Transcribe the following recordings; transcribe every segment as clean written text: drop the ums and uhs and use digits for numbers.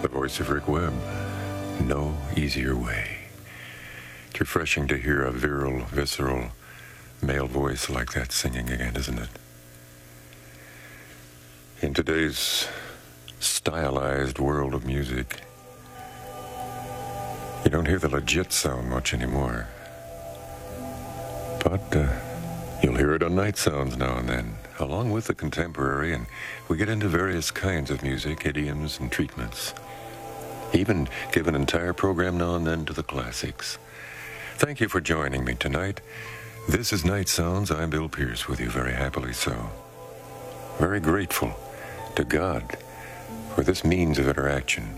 the voice of Rick Webb. No easier way. It's refreshing to hear a virile, visceral male voice like that singing again, isn't it? In today's stylized world of music, you don't hear the legit sound much anymore. But you'll hear it on Night Sounds now and then, along with the contemporary, and we get into various kinds of music, idioms, and treatments. Even give an entire program now and then to the classics. Thank you for joining me tonight. This is Night Sounds. I'm Bill Pierce with you, very happily so. Very grateful to God for this means of interaction.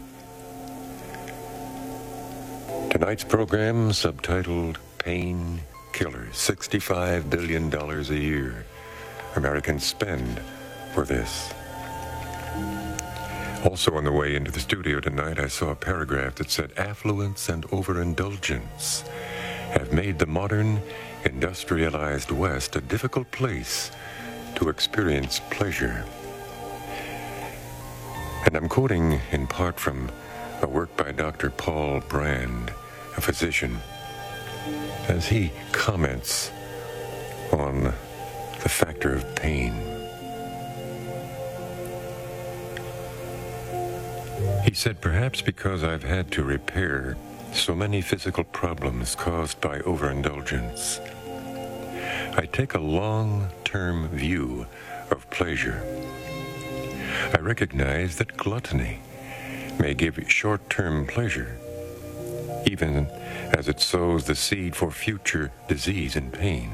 Tonight's program, subtitled Pain Killers. $65 billion a year Americans spend for this. Also on the way into the studio tonight, I saw a paragraph that said, affluence and overindulgence have made the modern, industrialized West a difficult place to experience pleasure. And I'm quoting in part from a work by Dr. Paul Brand, a physician, as he comments on the factor of pain. He said, perhaps because I've had to repair so many physical problems caused by overindulgence, I take a long-term view of pleasure. I recognize that gluttony may give short-term pleasure, even as it sows the seed for future disease and pain.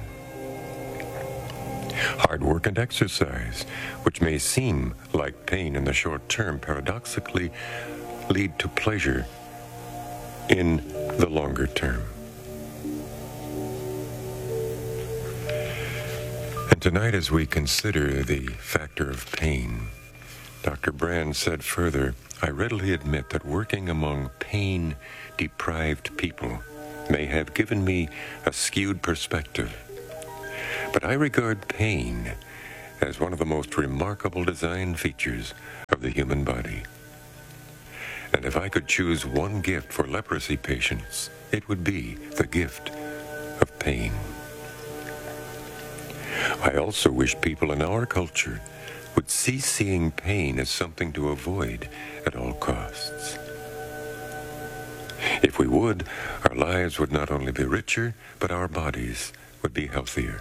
Hard work and exercise, which may seem like pain in the short term, paradoxically lead to pleasure in the longer term. And tonight, as we consider the factor of pain, Dr. Brand said further, I readily admit that working among pain-deprived people may have given me a skewed perspective. But I regard pain as one of the most remarkable design features of the human body. And if I could choose one gift for leprosy patients, it would be the gift of pain. I also wish people in our culture would cease seeing pain as something to avoid at all costs. If we would, our lives would not only be richer, but our bodies would be healthier.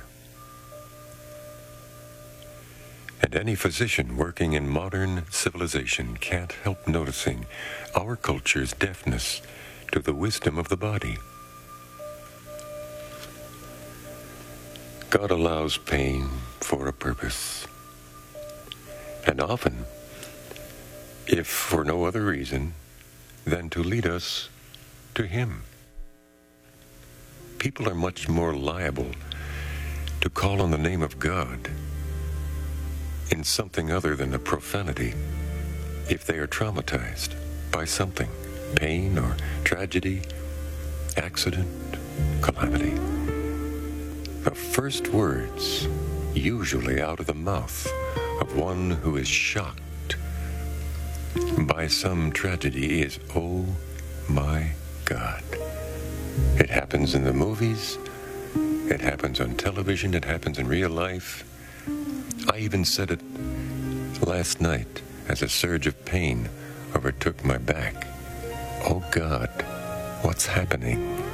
And any physician working in modern civilization can't help noticing our culture's deafness to the wisdom of the body. God allows pain for a purpose. And often, if for no other reason than to lead us to Him. People are much more liable to call on the name of God in something other than a profanity if they are traumatized by something, pain or tragedy, accident, calamity. The first words usually out of the mouth of one who is shocked by some tragedy is, oh my God. It happens in the movies, it happens on television, it happens in real life. I even said it last night as a surge of pain overtook my back. Oh God, what's happening?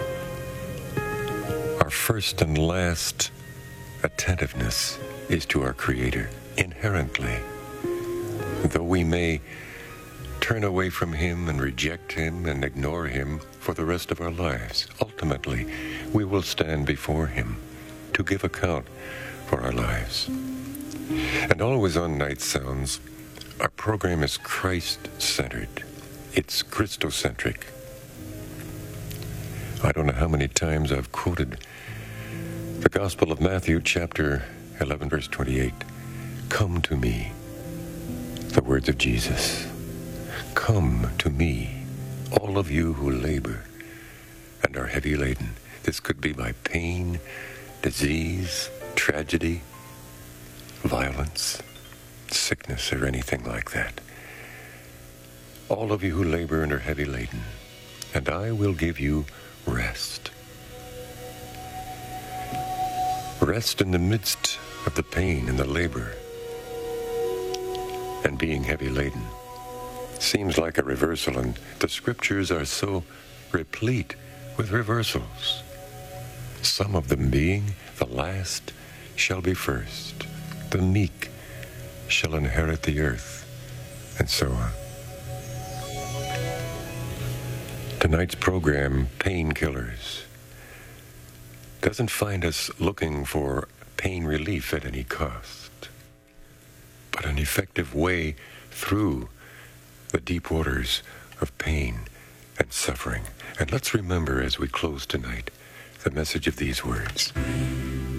Our first and last attentiveness is to our Creator, inherently. Though we may turn away from Him and reject Him and ignore Him for the rest of our lives, ultimately we will stand before Him to give account for our lives. And always on Night Sounds, our program is Christ-centered. It's Christocentric. I don't know how many times I've quoted the Gospel of Matthew, chapter 11, verse 28. Come to me, the words of Jesus. Come to me, all of you who labor and are heavy laden. This could be by pain, disease, tragedy, violence, sickness, or anything like that. all of you who labor and are heavy laden, and I will give you rest. Rest in the midst of the pain and the labor and being heavy laden. Seems like a reversal, and the scriptures are so replete with reversals. Some of them being, the last shall be first, the meek shall inherit the earth, and so on. Tonight's program, Painkillers, doesn't find us looking for pain relief at any cost, but an effective way through the deep waters of pain and suffering. And let's remember as we close tonight the message of these words.